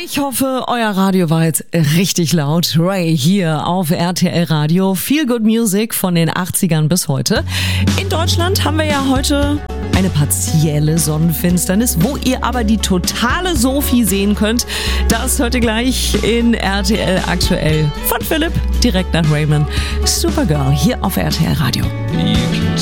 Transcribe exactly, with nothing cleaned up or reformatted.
Ich hoffe, euer Radio war jetzt richtig laut. Ray hier auf R T L Radio. Feel Good Music von den achtzigern bis heute. In Deutschland haben wir ja heute eine partielle Sonnenfinsternis, wo ihr aber die totale Sophie sehen könnt. Das hört ihr gleich in R T L aktuell von Philipp, direkt nach Raymond. Supergirl hier auf R T L Radio.